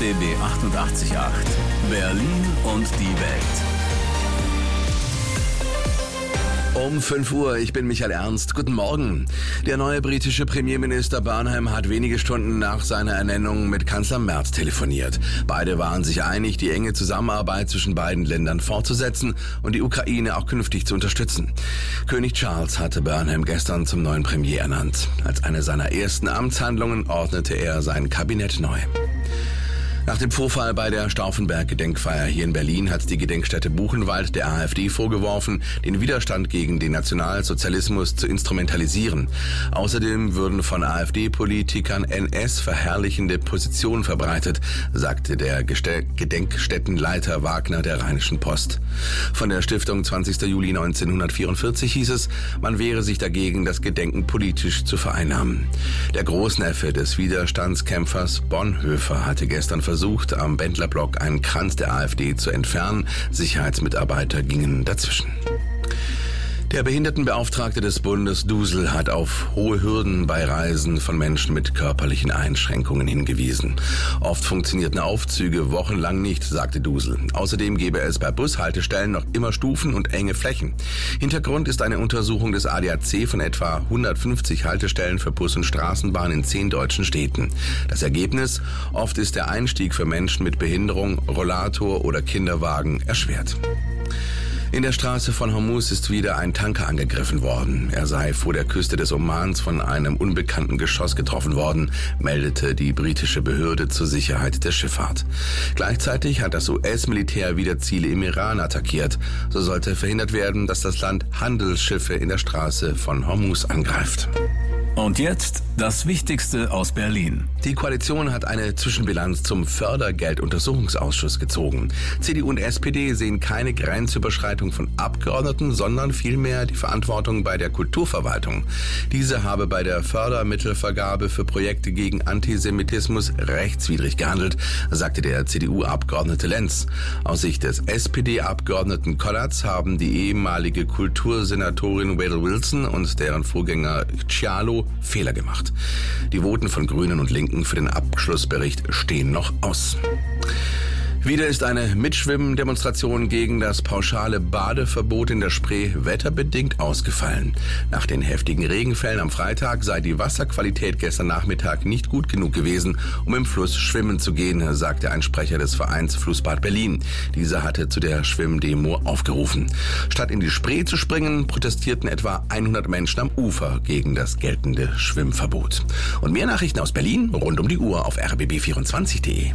RBB 88.8 Berlin und die Welt. Um 5 Uhr, ich bin Michael Ernst. Guten Morgen. Der neue britische Premierminister Burnham hat wenige Stunden nach seiner Ernennung mit Kanzler Merz telefoniert. Beide waren sich einig, die enge Zusammenarbeit zwischen beiden Ländern fortzusetzen und die Ukraine auch künftig zu unterstützen. König Charles hatte Burnham gestern zum neuen Premier ernannt. Als eine seiner ersten Amtshandlungen ordnete er sein Kabinett neu. Nach dem Vorfall bei der Stauffenberg-Gedenkfeier hier in Berlin hat die Gedenkstätte Buchenwald der AfD vorgeworfen, den Widerstand gegen den Nationalsozialismus zu instrumentalisieren. Außerdem würden von AfD-Politikern NS-verherrlichende Positionen verbreitet, sagte der Gedenkstättenleiter Wagner der Rheinischen Post. Von der Stiftung 20. Juli 1944 hieß es, man wehre sich dagegen, das Gedenken politisch zu vereinnahmen. Der Großneffe des Widerstandskämpfers Bonhoeffer hatte gestern versucht, am Bendlerblock einen Kranz der AfD zu entfernen. Sicherheitsmitarbeiter gingen dazwischen. Der Behindertenbeauftragte des Bundes Dusel hat auf hohe Hürden bei Reisen von Menschen mit körperlichen Einschränkungen hingewiesen. Oft funktionierten Aufzüge wochenlang nicht, sagte Dusel. Außerdem gebe es bei Bushaltestellen noch immer Stufen und enge Flächen. Hintergrund ist eine Untersuchung des ADAC von etwa 150 Haltestellen für Bus und Straßenbahn in 10 deutschen Städten. Das Ergebnis: Oft ist der Einstieg für Menschen mit Behinderung, Rollator oder Kinderwagen erschwert. In der Straße von Hormuz ist wieder ein Tanker angegriffen worden. Er sei vor der Küste des Omans von einem unbekannten Geschoss getroffen worden, meldete die britische Behörde zur Sicherheit der Schifffahrt. Gleichzeitig hat das US-Militär wieder Ziele im Iran attackiert. So sollte verhindert werden, dass das Land Handelsschiffe in der Straße von Hormuz angreift. Und jetzt das Wichtigste aus Berlin. Die Koalition hat eine Zwischenbilanz zum Fördergelduntersuchungsausschuss gezogen. CDU und SPD sehen keine Grenzüberschreitung von Abgeordneten, sondern vielmehr die Verantwortung bei der Kulturverwaltung. Diese habe bei der Fördermittelvergabe für Projekte gegen Antisemitismus rechtswidrig gehandelt, sagte der CDU-Abgeordnete Lenz. Aus Sicht des SPD-Abgeordneten Kollatz haben die ehemalige Kultursenatorin Wedel Wilson und deren Vorgänger Cialo Fehler gemacht. Die Voten von Grünen und Linken für den Abschlussbericht stehen noch aus. Wieder ist eine Mitschwimmen-Demonstration gegen das pauschale Badeverbot in der Spree wetterbedingt ausgefallen. Nach den heftigen Regenfällen am Freitag sei die Wasserqualität gestern Nachmittag nicht gut genug gewesen, um im Fluss schwimmen zu gehen, sagte ein Sprecher des Vereins Flussbad Berlin. Dieser hatte zu der Schwimmdemo aufgerufen. Statt in die Spree zu springen, protestierten etwa 100 Menschen am Ufer gegen das geltende Schwimmverbot. Und mehr Nachrichten aus Berlin rund um die Uhr auf rbb24.de.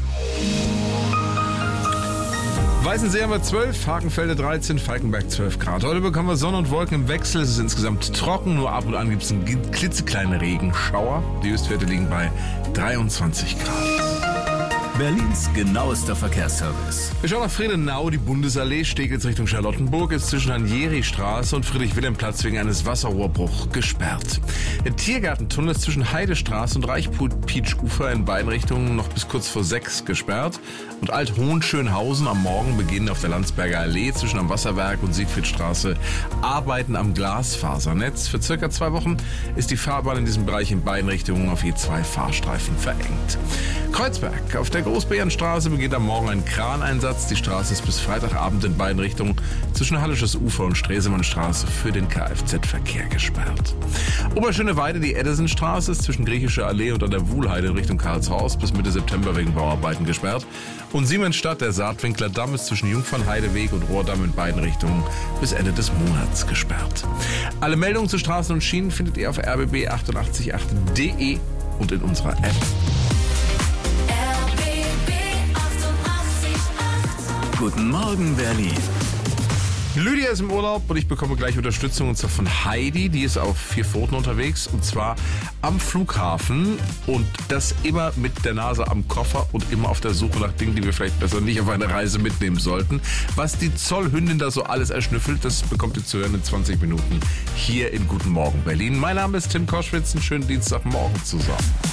Weißensee haben wir 12, Hagenfelde 13, Falkenberg 12 Grad. Heute bekommen wir Sonne und Wolken im Wechsel. Es ist insgesamt trocken, nur ab und an gibt es einen klitzekleinen Regenschauer. Die Höchstwerte liegen bei 23 Grad. Berlins genauester Verkehrsservice. Wir schauen nach Friedenau, die Bundesallee, Steglitz Richtung Charlottenburg, ist zwischen Hanjeri-Straße und Friedrich-Wilhelm-Platz wegen eines Wasserrohrbruchs gesperrt. Der Tiergartentunnel ist zwischen Heidestraße und Reichpietsch-Ufer in beiden Richtungen noch bis kurz vor 6 gesperrt. Und Alt-Hohenschönhausen am Morgen beginnen auf der Landsberger Allee zwischen am Wasserwerk und Siegfriedstraße Arbeiten am Glasfasernetz. Für circa 2 Wochen ist die Fahrbahn in diesem Bereich in beiden Richtungen auf je 2 Fahrstreifen verengt. Kreuzberg. Auf der Großbeerenstraße beginnt am Morgen ein Kraneinsatz. Die Straße ist bis Freitagabend in beiden Richtungen zwischen Hallisches Ufer und Stresemannstraße für den Kfz-Verkehr gesperrt. Oberschöneweide, die Edisonstraße ist zwischen Griechischer Allee und an der Wuhlheide in Richtung Karlshorst bis Mitte September wegen Bauarbeiten gesperrt. Und Siemensstadt, der Saatwinkler Damm, ist zwischen Jungfernheideweg und Rohrdamm in beiden Richtungen bis Ende des Monats gesperrt. Alle Meldungen zu Straßen und Schienen findet ihr auf rbb888.de und in unserer App. Guten Morgen, Berlin. Lydia ist im Urlaub und ich bekomme gleich Unterstützung, und zwar von Heidi. Die ist auf 4 Pfoten unterwegs, und zwar am Flughafen, und das immer mit der Nase am Koffer und immer auf der Suche nach Dingen, die wir vielleicht besser nicht auf eine Reise mitnehmen sollten. Was die Zollhündin da so alles erschnüffelt, das bekommt ihr zu hören in 20 Minuten hier in Guten Morgen Berlin. Mein Name ist Tim Koschwitz, einen schönen Dienstagmorgen zusammen.